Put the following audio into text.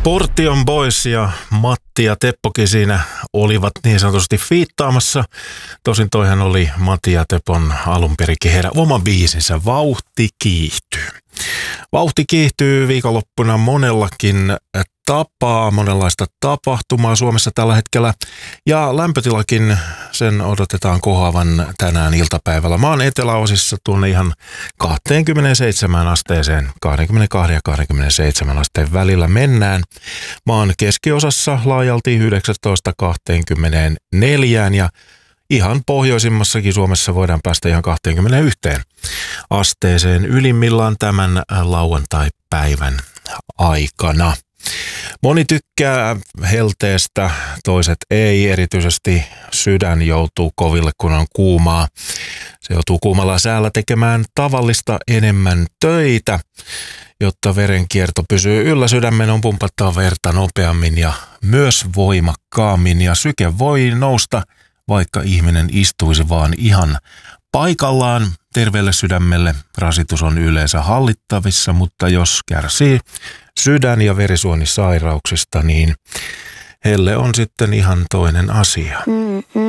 Portion Boys ja Matti ja Teppokin siinä olivat niin sanotusti fiittaamassa. Tosin toihan oli Matti ja Tepon alunperinkin heidän oma biisinsä Vauhti kiihtyy. Vauhti kiihtyy viikonloppuna monellakin tapaa, monenlaista tapahtumaa Suomessa tällä hetkellä. Ja lämpötilakin sen odotetaan kohoavan tänään iltapäivällä. Maan eteläosissa tuonne ihan 27 asteeseen, 22 ja 27 asteen välillä mennään. Maan keskiosassa laajalti 19-24 ja ihan pohjoisimmassakin Suomessa voidaan päästä ihan 21 asteeseen ylimmillään tämän lauantai-päivän aikana. Moni tykkää helteestä, toiset ei. Erityisesti sydän joutuu koville, kun on kuumaa. Se joutuu kuumalla säällä tekemään tavallista enemmän töitä, jotta verenkierto pysyy yllä. Sydämen on pumpattava verta nopeammin ja myös voimakkaammin. Ja syke voi nousta, vaikka ihminen istuisi vaan ihan paikallaan. Terveelle sydämelle rasitus on yleensä hallittavissa, mutta jos kärsii sydän- ja verisuonisairauksista, niin helle on sitten ihan toinen asia.